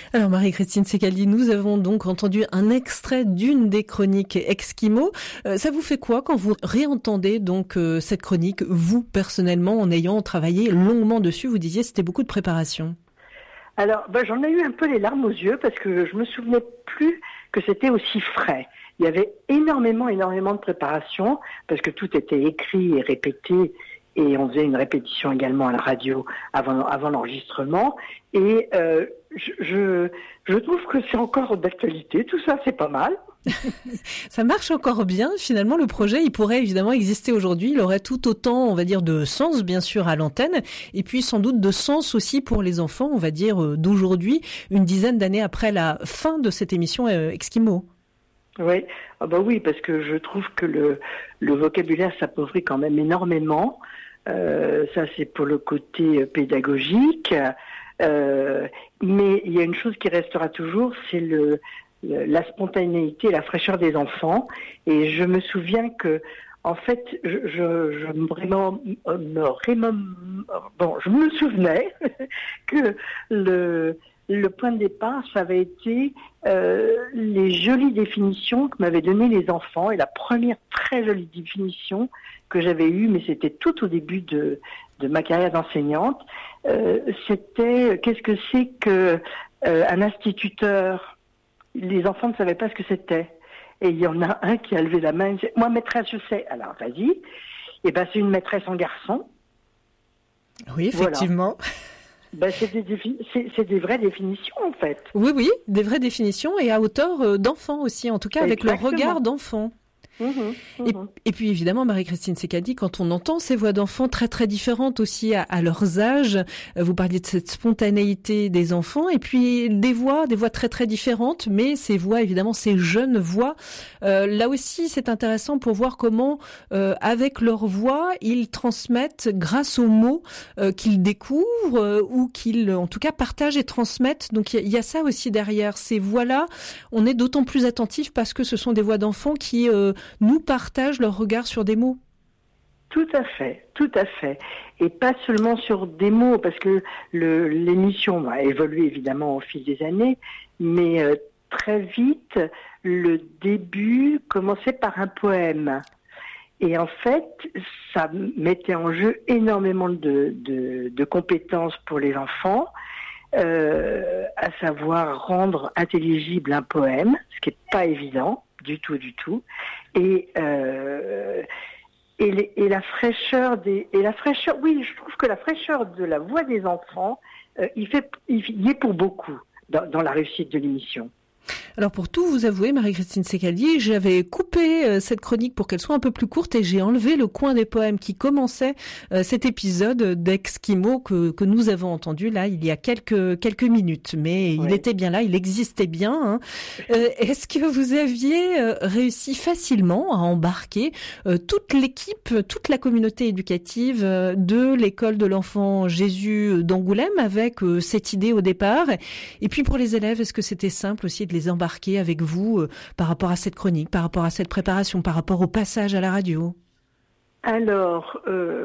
Alors Marie-Christine Secaldi, nous avons donc entendu un extrait d'une des chroniques Esquimaux. Ça vous fait quoi quand vous réentendez donc cette chronique, vous personnellement, en ayant travaillé longuement dessus? Vous disiez c'était beaucoup de préparation. Alors, j'en ai eu un peu les larmes aux yeux parce que je me souvenais plus que c'était aussi frais. Il y avait énormément de préparation parce que tout était écrit et répété et on faisait une répétition également à la radio avant l'enregistrement. Et je trouve que c'est encore d'actualité. Tout ça, c'est pas mal. Ça marche encore bien. Finalement, le projet, il pourrait évidemment exister aujourd'hui. Il aurait tout autant, on va dire, de sens, bien sûr, à l'antenne. Et puis, sans doute, de sens aussi pour les enfants, on va dire, d'aujourd'hui, une dizaine d'années après la fin de cette émission Esquimaux. Oui, oui, parce que je trouve que le vocabulaire s'appauvrit quand même énormément. Ça, c'est pour le côté pédagogique. Mais il y a une chose qui restera toujours, c'est la spontanéité, la fraîcheur des enfants. Et je me souviens que, en fait, je me souvenais que le point de départ, ça avait été les jolies définitions que m'avaient données les enfants. Et la première très jolie définition que j'avais eue, mais c'était tout au début de ma carrière d'enseignante, c'était qu'est-ce que c'est que un instituteur. Les enfants ne savaient pas ce que c'était. Et il y en a un qui a levé la main et dit, moi maîtresse je sais. Alors vas-y. Et c'est une maîtresse en garçon. Oui, effectivement. Voilà. C'est des vraies définitions en fait. Oui, des vraies définitions et à hauteur d'enfant aussi, en tout cas avec le regard d'enfant. Et puis évidemment, Marie-Christine Secaldi, quand on entend ces voix d'enfants très très différentes aussi à leurs âges, vous parliez de cette spontanéité des enfants et puis des voix très très différentes, mais ces voix évidemment, ces jeunes voix, là aussi c'est intéressant pour voir comment avec leur voix ils transmettent grâce aux mots qu'ils découvrent ou qu'ils en tout cas partagent et transmettent. Donc il y a ça aussi derrière ces voix-là. On est d'autant plus attentif parce que ce sont des voix d'enfants qui nous partagent leur regard sur des mots. Tout à fait. Et pas seulement sur des mots, parce que l'émission va évoluer évidemment au fil des années, mais très vite, le début commençait par un poème. Et en fait, ça mettait en jeu énormément de compétences pour les enfants, à savoir rendre intelligible un poème, ce qui n'est pas évident. Du tout. Et la fraîcheur oui, je trouve que la fraîcheur de la voix des enfants, il y est pour beaucoup dans la réussite de l'émission. Alors pour tout vous avouer, Marie-Christine Secaldi, j'avais coupé cette chronique pour qu'elle soit un peu plus courte et j'ai enlevé le coin des poèmes qui commençait cet épisode d'Esquimaux que nous avons entendu là il y a quelques minutes. Mais il était bien là, il existait bien. Hein. Est-ce que vous aviez réussi facilement à embarquer toute l'équipe, toute la communauté éducative de l'école de l'enfant Jésus d'Angoulême avec cette idée au départ? Et puis pour les élèves, est-ce que c'était simple aussi de les embarquer avec vous par rapport à cette chronique, par rapport à cette préparation, par rapport au passage à la radio? Alors,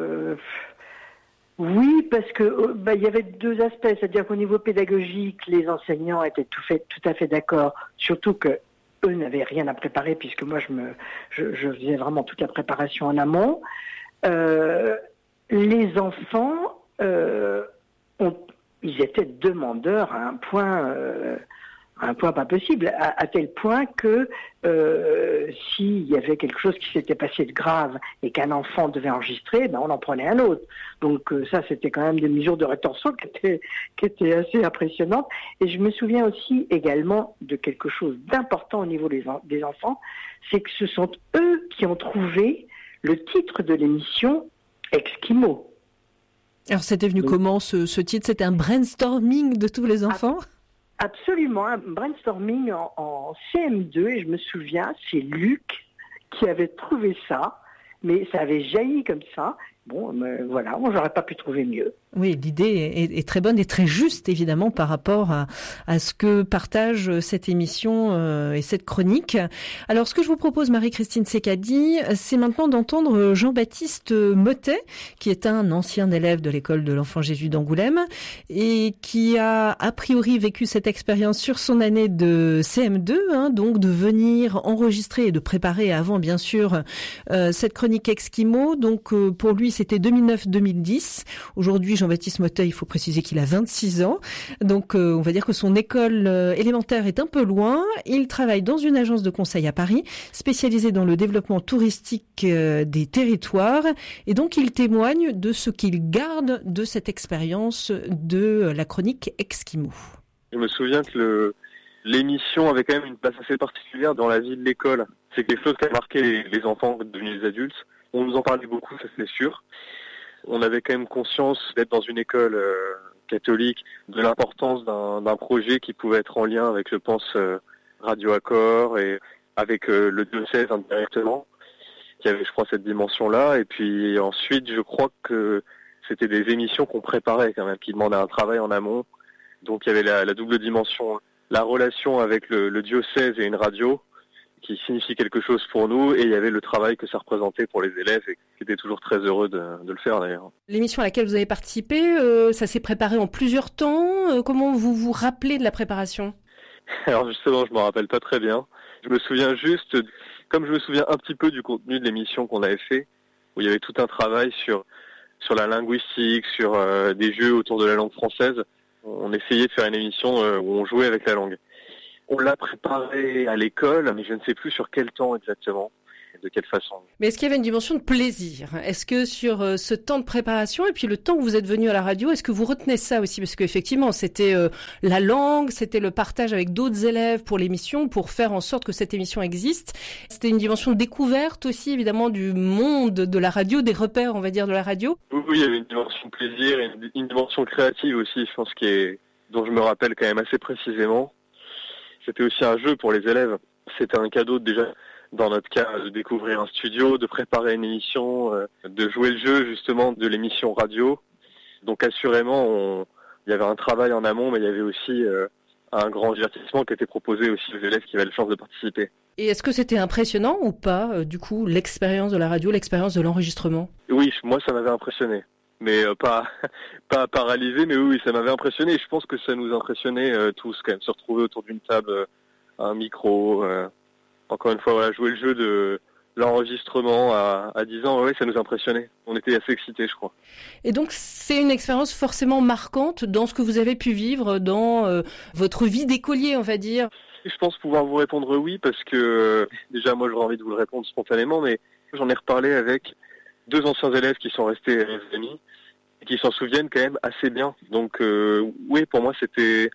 oui, parce que il y avait deux aspects, c'est-à-dire qu'au niveau pédagogique, les enseignants étaient tout à fait d'accord, surtout que eux n'avaient rien à préparer puisque moi je faisais vraiment toute la préparation en amont. Les enfants, ils étaient demandeurs à un point pas possible, à tel point que s'il y avait quelque chose qui s'était passé de grave et qu'un enfant devait enregistrer, on en prenait un autre. Donc ça, c'était quand même des mesures de rétorsion qui étaient assez impressionnantes. Et je me souviens aussi également de quelque chose d'important au niveau des enfants, c'est que ce sont eux qui ont trouvé le titre de l'émission Esquimaux. Alors c'était venu comment ce titre? C'était un brainstorming de tous les enfants? Absolument, un brainstorming en CM2 et je me souviens, c'est Luc qui avait trouvé ça, mais ça avait jailli comme ça Bon, mais voilà, moi j'aurais pas pu trouver mieux. Oui, l'idée est très bonne et très juste, évidemment, par rapport à ce que partage cette émission et cette chronique. Alors, ce que je vous propose, Marie-Christine Sécadi, c'est maintenant d'entendre Jean-Baptiste Mottet, qui est un ancien élève de l'école de l'Enfant Jésus d'Angoulême et qui a priori vécu cette expérience sur son année de CM2, donc de venir enregistrer et de préparer avant, bien sûr, cette chronique Exquimaux. Donc, pour lui, c'était 2009-2010. Aujourd'hui, Jean-Baptiste Mottet, il faut préciser qu'il a 26 ans. Donc, on va dire que son école élémentaire est un peu loin. Il travaille dans une agence de conseil à Paris, spécialisée dans le développement touristique des territoires. Et donc, il témoigne de ce qu'il garde de cette expérience de la chronique Exquimaux. Je me souviens que l'émission avait quand même une place assez particulière dans la vie de l'école. C'est quelque chose qui a marqué les enfants devenus des adultes. On nous en parlait beaucoup, ça c'est sûr. On avait quand même conscience d'être dans une école catholique, de l'importance d'un projet qui pouvait être en lien avec, je pense, Radio Accord et avec le diocèse indirectement, qui avait, je crois, cette dimension-là. Et puis ensuite, je crois que c'était des émissions qu'on préparait quand même, qui demandaient un travail en amont. Donc il y avait la double dimension, la relation avec le diocèse et une radio, qui signifie quelque chose pour nous, et il y avait le travail que ça représentait pour les élèves, et qui étaient toujours très heureux de le faire d'ailleurs. L'émission à laquelle vous avez participé, ça s'est préparé en plusieurs temps. Comment vous vous rappelez de la préparation ? Alors justement, je m'en rappelle pas très bien. Je me souviens juste, comme je me souviens un petit peu du contenu de l'émission qu'on avait fait, où il y avait tout un travail sur la linguistique, sur des jeux autour de la langue française. On essayait de faire une émission où on jouait avec la langue. On l'a préparé à l'école, mais je ne sais plus sur quel temps exactement, de quelle façon. Mais est-ce qu'il y avait une dimension de plaisir ? Est-ce que sur ce temps de préparation et puis le temps que vous êtes venu à la radio, est-ce que vous retenez ça aussi ? Parce qu'effectivement, c'était la langue, c'était le partage avec d'autres élèves pour l'émission, pour faire en sorte que cette émission existe. C'était une dimension de découverte aussi, évidemment, du monde de la radio, des repères, on va dire, de la radio. Oui, il y avait une dimension de plaisir et une dimension créative aussi, je pense, dont je me rappelle quand même assez précisément. C'était aussi un jeu pour les élèves. C'était un cadeau déjà, dans notre cas, de découvrir un studio, de préparer une émission, de jouer le jeu justement de l'émission radio. Donc assurément, il y avait un travail en amont, mais il y avait aussi un grand divertissement qui était proposé aussi aux élèves qui avaient la chance de participer. Et est-ce que c'était impressionnant ou pas, du coup, l'expérience de la radio, l'expérience de l'enregistrement ? Oui, moi ça m'avait impressionné. Mais pas paralysé, mais oui, ça m'avait impressionné. Et je pense que ça nous impressionnait tous quand même, se retrouver autour d'une table, un micro. Encore une fois, voilà, jouer le jeu de l'enregistrement à 10 ans, ouais, ça nous impressionnait. On était assez excités, je crois. Et donc, c'est une expérience forcément marquante dans ce que vous avez pu vivre dans votre vie d'écolier, on va dire. Je pense pouvoir vous répondre oui, parce que déjà, moi, j'aurais envie de vous le répondre spontanément, mais j'en ai reparlé avec 2 anciens élèves qui sont restés amis et qui s'en souviennent quand même assez bien. Donc oui, pour moi c'était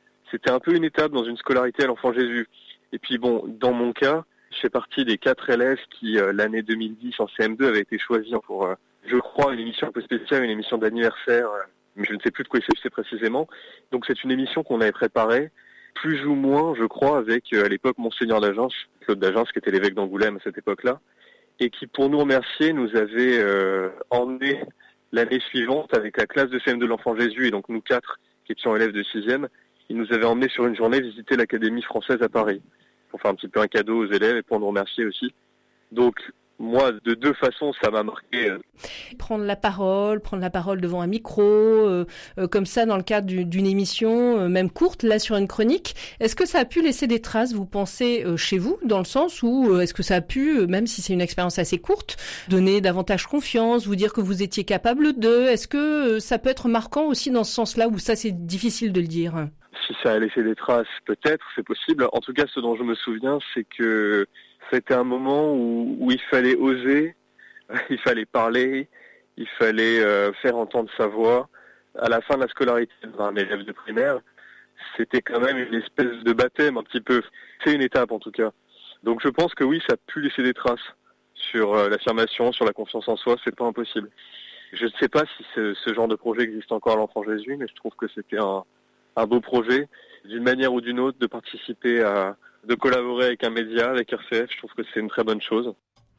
un peu une étape dans une scolarité à l'Enfant Jésus. Et puis bon, dans mon cas, je fais partie des 4 élèves qui l'année 2010 en CM2 avaient été choisis pour, je crois, une émission un peu spéciale, une émission d'anniversaire, mais je ne sais plus de quoi il s'agissait précisément. Donc c'est une émission qu'on avait préparée, plus ou moins, je crois, avec à l'époque Monseigneur d'Agence, Claude d'Agence, qui était l'évêque d'Angoulême à cette époque-là, et qui, pour nous remercier, nous avait emmené l'année suivante avec la classe de CM2 de l'Enfant Jésus, et donc nous 4 qui étions élèves de 6e, il nous avait emmené sur une journée visiter l'Académie française à Paris, pour faire un petit peu un cadeau aux élèves et pour nous remercier aussi. Donc moi, de 2 façons, ça m'a marqué. Prendre la parole devant un micro, comme ça dans le cadre d'une émission, même courte, là sur une chronique. Est-ce que ça a pu laisser des traces, vous pensez, chez vous, dans le sens où est-ce que ça a pu, même si c'est une expérience assez courte, donner davantage confiance, vous dire que vous étiez capable de... Est-ce que ça peut être marquant aussi dans ce sens-là, où ça c'est difficile de le dire ? Si ça a laissé des traces, peut-être, c'est possible. En tout cas, ce dont je me souviens, c'est que c'était un moment où il fallait oser, il fallait parler, il fallait faire entendre sa voix. À la fin de la scolarité d'un élève de primaire, c'était quand même une espèce de baptême un petit peu. C'est une étape en tout cas. Donc je pense que oui, ça a pu laisser des traces sur l'affirmation, sur la confiance en soi, c'est pas impossible. Je ne sais pas si ce genre de projet existe encore à l'Enfant Jésus, mais je trouve que c'était un beau projet, d'une manière ou d'une autre, de participer de collaborer avec un média, avec RCF, je trouve que c'est une très bonne chose.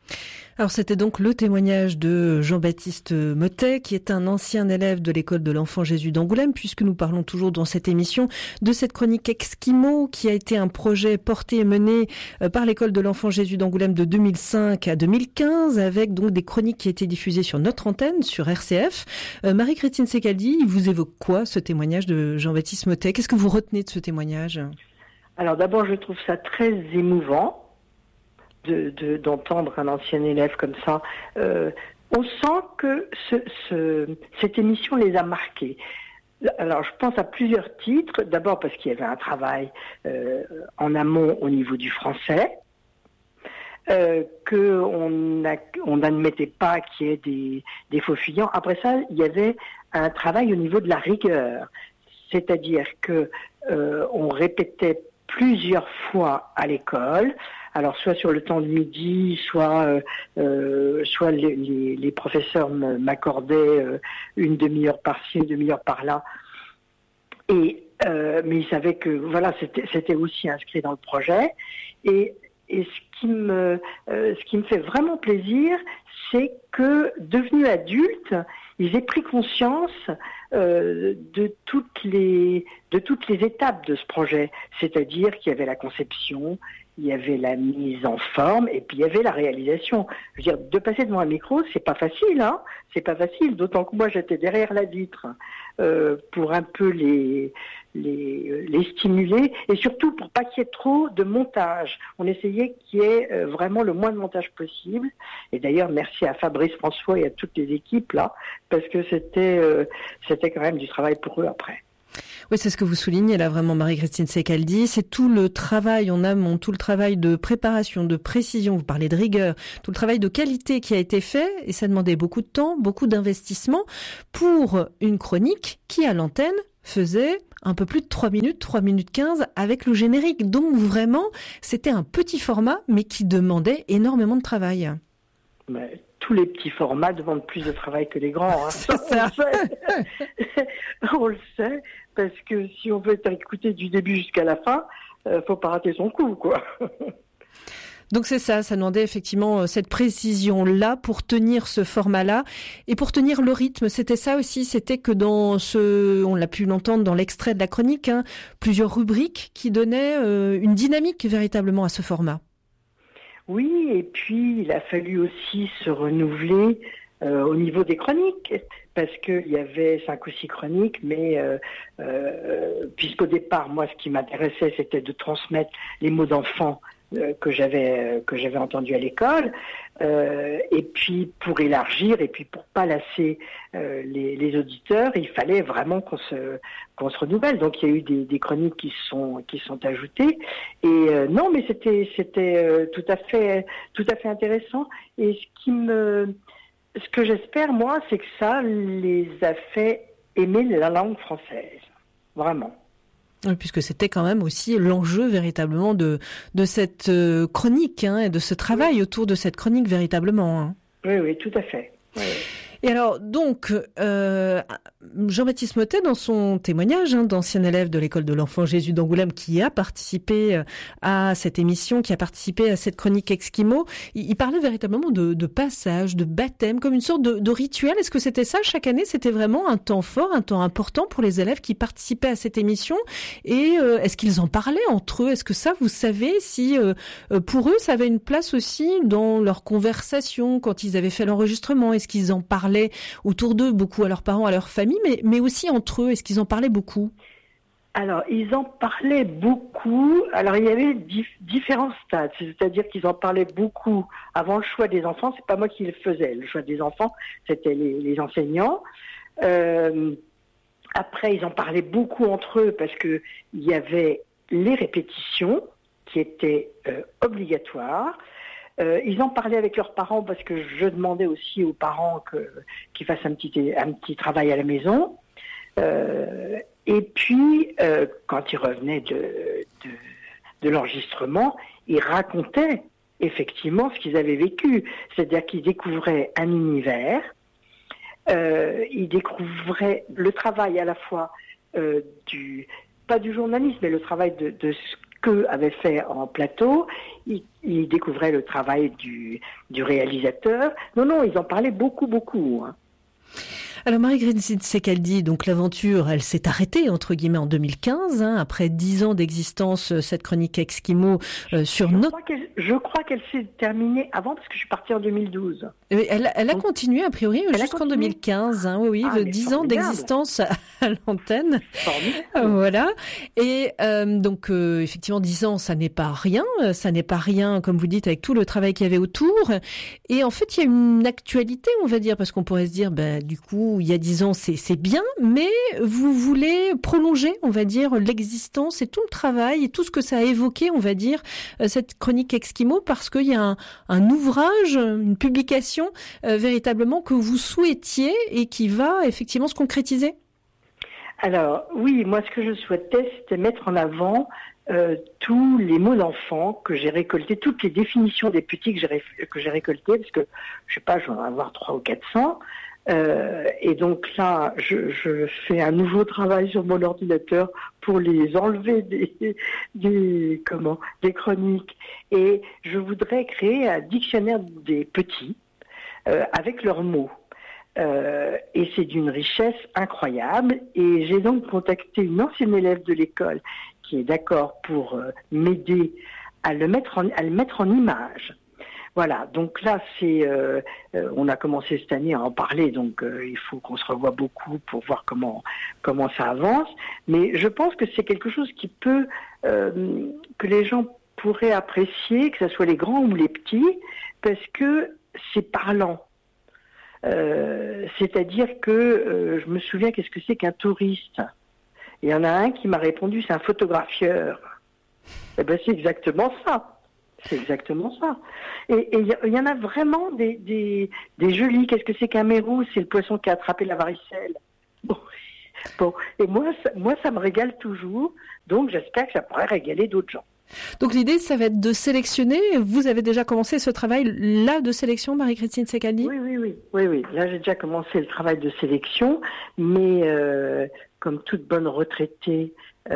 Alors c'était donc le témoignage de Jean-Baptiste Mottet, qui est un ancien élève de l'école de l'Enfant Jésus d'Angoulême, puisque nous parlons toujours dans cette émission de cette chronique Exquimo, qui a été un projet porté et mené par l'école de l'Enfant Jésus d'Angoulême de 2005 à 2015, avec donc des chroniques qui étaient diffusées sur notre antenne, sur RCF. Marie-Christine Secaldi, il vous évoque quoi, ce témoignage de Jean-Baptiste Mottet? Qu'est-ce que vous retenez de ce témoignage? Alors d'abord, je trouve ça très émouvant d'entendre un ancien élève comme ça. On sent que cette émission les a marqués. Alors, je pense à plusieurs titres. D'abord parce qu'il y avait un travail en amont au niveau du français, qu'on n'admettait pas qu'il y ait des faux fuyants. Après ça, il y avait un travail au niveau de la rigueur. C'est-à-dire que on répétait plusieurs fois à l'école, alors soit sur le temps de midi, soit les professeurs m'accordaient une demi-heure par-ci, une demi-heure par-là. Mais ils savaient que voilà, c'était aussi inscrit dans le projet. Et ce qui me fait vraiment plaisir, c'est que devenus adultes, ils aient pris conscience de toutes les étapes de ce projet. C'est-à-dire qu'il y avait la conception, il y avait la mise en forme, et puis il y avait la réalisation. Je veux dire, de passer devant un micro, c'est pas facile, hein. C'est pas facile, d'autant que moi j'étais derrière la vitre pour un peu les stimuler, et surtout pour pas qu'il y ait trop de montage. On essayait qu'il y ait vraiment le moins de montage possible. Et d'ailleurs, merci à Fabrice François et à toutes les équipes là, parce que c'était quand même du travail pour eux après. Oui, c'est ce que vous soulignez là vraiment, Marie-Christine Secaldi. C'est tout le travail en amont, tout le travail de préparation, de précision. Vous parlez de rigueur, tout le travail de qualité qui a été fait, et ça demandait beaucoup de temps, beaucoup d'investissement pour une chronique qui, à l'antenne, faisait un peu plus de 3 minutes 15 avec le générique. Donc vraiment, c'était un petit format, mais qui demandait énormément de travail. Mais tous les petits formats demandent plus de travail que les grands. Hein. C'est ça. On le sait, parce que si on veut être écouté du début jusqu'à la fin, faut pas rater son coup, quoi. Donc c'est ça demandait effectivement cette précision-là pour tenir ce format-là et pour tenir le rythme. C'était ça aussi, c'était que on l'a pu l'entendre dans l'extrait de la chronique, hein, plusieurs rubriques qui donnaient une dynamique véritablement à ce format. Oui, et puis il a fallu aussi se renouveler au niveau des chroniques, parce qu'il y avait 5 ou 6 chroniques, mais puisqu'au départ, moi, ce qui m'intéressait, c'était de transmettre les mots d'enfant que j'avais entendu à l'école, et puis pour élargir et puis pour pas lasser les auditeurs, il fallait vraiment qu'on se renouvelle. Donc il y a eu des chroniques qui sont ajoutées, et non, mais c'était tout à fait intéressant. Et ce que j'espère, moi, c'est que ça les a fait aimer la langue française, vraiment. Oui, puisque c'était quand même aussi l'enjeu véritablement de cette chronique, hein, et de ce travail autour de cette chronique véritablement. Hein. Oui, tout à fait. Oui. Et alors, donc, Jean-Baptiste Mottet, dans son témoignage, hein, d'ancien élève de l'école de l'Enfant Jésus d'Angoulême, qui a participé à cette émission, qui a participé à cette chronique Exquimo, il parlait véritablement de passage, de baptême, comme une sorte de rituel. Est-ce que c'était ça chaque année? C'était vraiment un temps fort, un temps important pour les élèves qui participaient à cette émission? Et est-ce qu'ils en parlaient entre eux? Est-ce que ça, vous savez si pour eux, ça avait une place aussi dans leur conversation quand ils avaient fait l'enregistrement? Est-ce qu'ils en parlaient autour d'eux, beaucoup à leurs parents, à leur famille, mais aussi entre eux? Est-ce qu'ils en parlaient beaucoup? Alors, ils en parlaient beaucoup. Alors, il y avait différents stades. C'est-à-dire qu'ils en parlaient beaucoup avant le choix des enfants. C'est pas moi qui le faisais. Le choix des enfants, c'était les enseignants. Après, ils en parlaient beaucoup entre eux parce que il y avait les répétitions qui étaient obligatoires. Ils en parlaient avec leurs parents parce que je demandais aussi aux parents qu'ils fassent un petit travail à la maison. Et puis, quand ils revenaient de l'enregistrement, ils racontaient effectivement ce qu'ils avaient vécu. C'est-à-dire qu'ils découvraient un univers, ils découvraient le travail à la fois pas du journalisme, mais le travail qu'eux avaient fait en plateau, ils découvraient le travail du réalisateur. Non, ils en parlaient beaucoup, beaucoup. Hein. Alors Marie-Christine Secaldi, donc l'aventure, elle s'est arrêtée entre guillemets en 2015, hein, après 10 ans d'existence, cette chronique Esquimaux sur notre... Je crois qu'elle s'est terminée avant parce que je suis partie en 2012. Elle a continué a priori jusqu'en 2015, hein, oui, 10 ans d'existence à l'antenne. Voilà. Et donc effectivement 10 ans, ça n'est pas rien, comme vous dites, avec tout le travail qu'il y avait autour. Et en fait, il y a une actualité, on va dire, parce qu'on pourrait se dire, du coup, il y a 10 ans, c'est bien, mais vous voulez prolonger, on va dire, l'existence et tout le travail et tout ce que ça a évoqué, on va dire, cette chronique Esquimaux, parce qu'il y a un ouvrage, une publication véritablement que vous souhaitiez et qui va effectivement se concrétiser. Alors, oui, moi, ce que je souhaitais, c'était mettre en avant tous les mots d'enfants que j'ai récoltés, toutes les définitions des petits que j'ai récoltées, parce que, je sais pas, je vais en avoir 300 ou 400. Et donc là, je fais un nouveau travail sur mon ordinateur pour les enlever des chroniques. Et je voudrais créer un dictionnaire des petits avec leurs mots. Et c'est d'une richesse incroyable. Et j'ai donc contacté une ancienne élève de l'école qui est d'accord pour m'aider à le mettre en image. Voilà, donc là, on a commencé cette année à en parler, donc il faut qu'on se revoie beaucoup pour voir comment ça avance. Mais je pense que c'est quelque chose qui peut, que les gens pourraient apprécier, que ce soit les grands ou les petits, parce que c'est parlant. C'est-à-dire que je me souviens, qu'est-ce que c'est qu'un touriste ? Il y en a un qui m'a répondu, c'est un photographieur. Eh ben, c'est exactement ça. C'est exactement ça. Et il y en a vraiment des jolis. Qu'est-ce que c'est qu'un mérou ? C'est le poisson qui a attrapé la varicelle. Bon. Et moi, ça me régale toujours. Donc, j'espère que ça pourrait régaler d'autres gens. Donc, l'idée, ça va être de sélectionner. Vous avez déjà commencé ce travail-là de sélection, Marie-Christine Secaldi ? Oui. Là, j'ai déjà commencé le travail de sélection. Mais, comme toute bonne retraitée...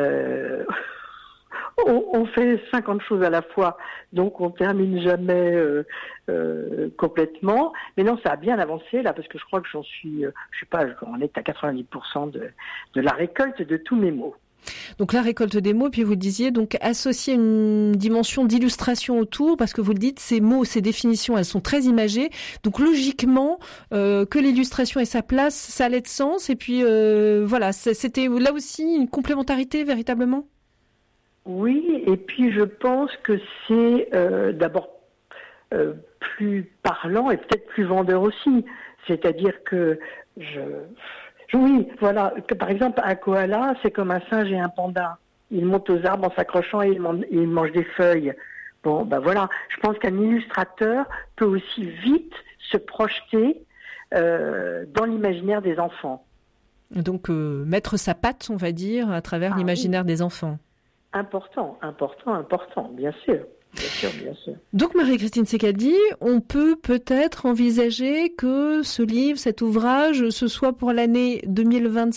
On fait 50 choses à la fois, donc on termine jamais complètement. Mais non, ça a bien avancé là, parce que je crois que j'en suis, on est à 90% de la récolte de tous mes mots. Donc la récolte des mots, puis vous le disiez, donc associer une dimension d'illustration autour, parce que vous le dites, ces mots, ces définitions, elles sont très imagées. Donc logiquement, que l'illustration ait sa place, ça allait de sens. Et puis voilà, c'était là aussi une complémentarité véritablement. Oui, et puis je pense que c'est d'abord plus parlant et peut-être plus vendeur aussi. C'est-à-dire que oui, voilà, que par exemple un koala, c'est comme un singe et un panda. Il monte aux arbres en s'accrochant et il mange des feuilles. Bon, voilà, je pense qu'un illustrateur peut aussi vite se projeter dans l'imaginaire des enfants. Donc mettre sa patte, on va dire, à travers l'imaginaire des enfants. Important, bien sûr. Donc Marie-Christine Secaldi, on peut peut-être envisager que ce livre, cet ouvrage, ce soit pour l'année 2027 ?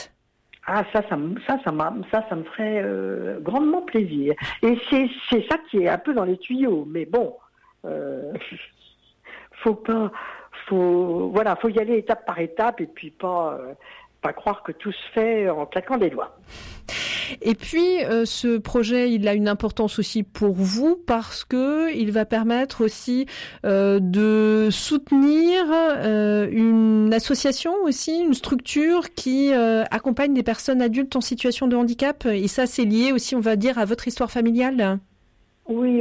Ah, ça me ferait grandement plaisir. Et c'est ça qui est un peu dans les tuyaux. Mais bon, faut y aller étape par étape et puis pas croire que tout se fait en claquant des doigts. Et puis, ce projet, il a une importance aussi pour vous parce que il va permettre aussi de soutenir une association aussi, une structure qui accompagne des personnes adultes en situation de handicap. Et ça, c'est lié aussi, on va dire, à votre histoire familiale. Oui.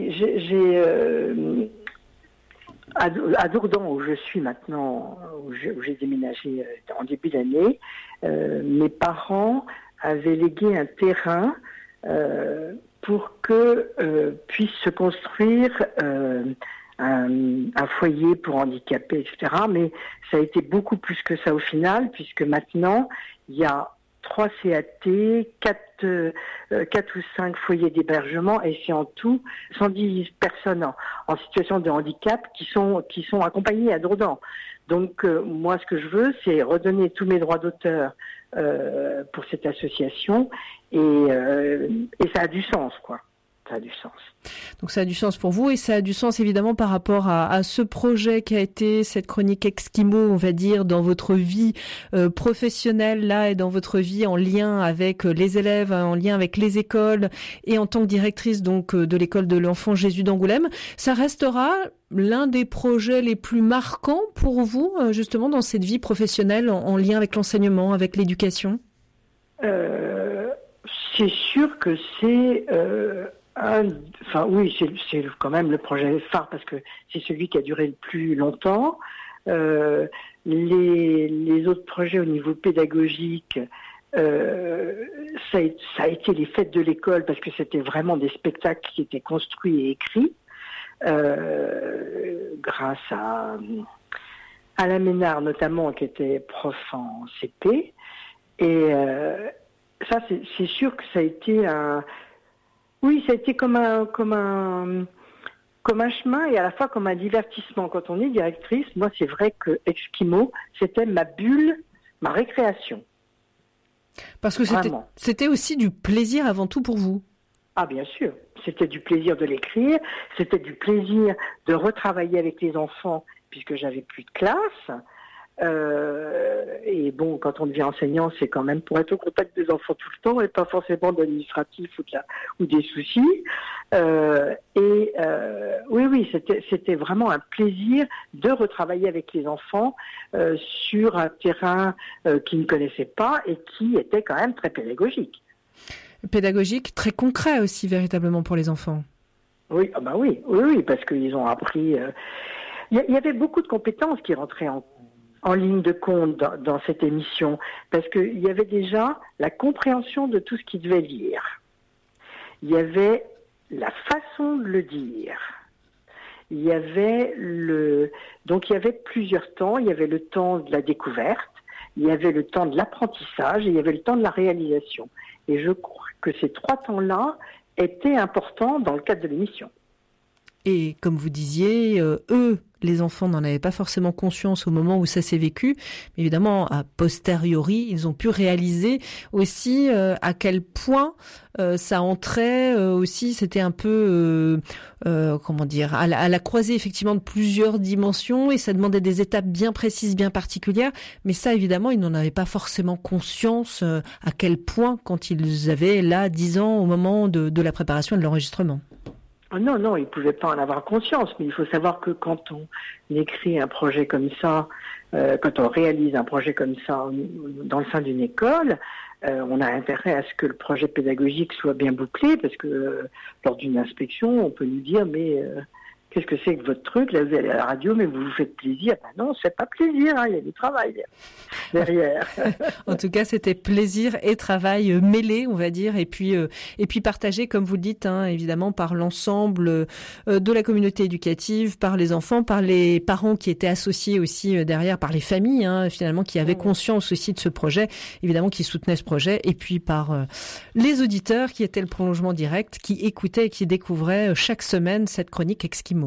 J'ai à Dourdan, où je suis maintenant, où j'ai déménagé en début d'année, mes parents avaient légué un terrain pour que puisse se construire un foyer pour handicapés, etc. Mais ça a été beaucoup plus que ça au final, puisque maintenant, il y a 3 CAT, 4 ou 5 foyers d'hébergement, et c'est en tout 110 personnes en situation de handicap qui sont accompagnées à Dourdan. Donc moi, ce que je veux, c'est redonner tous mes droits d'auteur pour cette association et ça a du sens, quoi. Ça a du sens. Donc ça a du sens pour vous et ça a du sens évidemment par rapport à ce projet qui a été cette chronique Exquimo, on va dire, dans votre vie professionnelle là et dans votre vie en lien avec les élèves, en lien avec les écoles et en tant que directrice donc de l'école de l'Enfant Jésus d'Angoulême. Ça restera l'un des projets les plus marquants pour vous justement dans cette vie professionnelle en lien avec l'enseignement, avec l'éducation? C'est sûr que c'est... oui, c'est quand même le projet phare parce que c'est celui qui a duré le plus longtemps. Les autres projets au niveau pédagogique, ça a été les fêtes de l'école parce que c'était vraiment des spectacles qui étaient construits et écrits grâce à Alain Ménard notamment qui était prof en CP. Et ça, c'est sûr que ça a été Oui, ça a été comme un chemin et à la fois comme un divertissement. Quand on est directrice, moi, c'est vrai que Exquimo, c'était ma bulle, ma récréation. Parce que c'était aussi du plaisir avant tout pour vous. Ah, bien sûr. C'était du plaisir de l'écrire, c'était du plaisir de retravailler avec les enfants puisque j'avais plus de classe. Et bon, quand on devient enseignant, c'est quand même pour être au contact des enfants tout le temps et pas forcément d'administratif ou des soucis. Oui, c'était vraiment un plaisir de retravailler avec les enfants sur un terrain qu'ils ne connaissaient pas et qui était quand même très pédagogique. Pédagogique, très concret aussi véritablement pour les enfants. Oui, oui, parce qu'ils ont appris. Il y avait beaucoup de compétences qui rentraient en ligne de compte dans cette émission, parce qu'il y avait déjà la compréhension de tout ce qu'ils devaient lire. Il y avait la façon de le dire. Il y avait donc il y avait plusieurs temps. Il y avait le temps de la découverte, il y avait le temps de l'apprentissage et il y avait le temps de la réalisation. Et je crois que ces 3 temps-là étaient importants dans le cadre de l'émission. Et comme vous disiez, eux, les enfants n'en avaient pas forcément conscience au moment où ça s'est vécu. Mais évidemment, a posteriori, ils ont pu réaliser aussi à quel point ça entrait aussi, c'était un peu, comment dire, à la croisée effectivement de plusieurs dimensions et ça demandait des étapes bien précises, bien particulières. Mais ça, évidemment, ils n'en avaient pas forcément conscience à quel point quand ils avaient là 10 ans au moment de la préparation et de l'enregistrement. Non, ils ne pouvaient pas en avoir conscience, mais il faut savoir que quand on écrit un projet comme ça, quand on réalise un projet comme ça dans le sein d'une école, on a intérêt à ce que le projet pédagogique soit bien bouclé, parce que lors d'une inspection, on peut nous dire, mais qu'est-ce que c'est que votre truc? Là, vous allez à la radio, mais vous vous faites plaisir. Ben non, c'est pas plaisir, il y a du travail derrière. En tout cas, c'était plaisir et travail mêlés, on va dire, et puis partagé, comme vous le dites, évidemment, par l'ensemble de la communauté éducative, par les enfants, par les parents qui étaient associés aussi derrière, par les familles, finalement, qui avaient conscience aussi de ce projet, évidemment, qui soutenaient ce projet, et puis par les auditeurs qui étaient le prolongement direct, qui écoutaient et qui découvraient chaque semaine cette chronique Exquimo.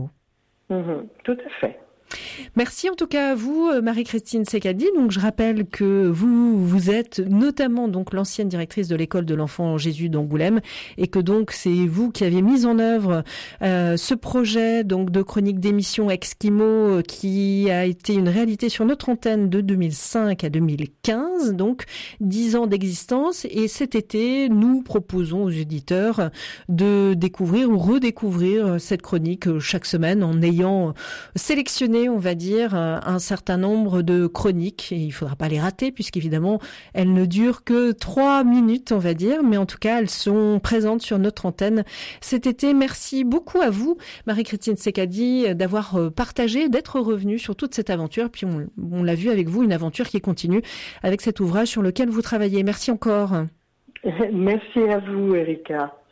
Tout à fait. Merci en tout cas à vous, Marie-Christine Secadi. Donc je rappelle que vous êtes notamment donc l'ancienne directrice de l'école de l'Enfant Jésus d'Angoulême et que donc c'est vous qui avez mis en œuvre ce projet donc de chronique d'émission Exquimo qui a été une réalité sur notre antenne de 2005 à 2015, donc 10 ans d'existence. Et cet été, nous proposons aux éditeurs de découvrir ou redécouvrir cette chronique chaque semaine en ayant sélectionné, on va dire, un certain nombre de chroniques. Et il ne faudra pas les rater puisqu'évidemment, elles ne durent que 3 minutes, on va dire. Mais en tout cas, elles sont présentes sur notre antenne cet été. Merci beaucoup à vous, Marie-Christine Secadi, d'avoir partagé, d'être revenue sur toute cette aventure. Puis on l'a vu avec vous, une aventure qui continue avec cet ouvrage sur lequel vous travaillez. Merci encore. Merci à vous, Erika.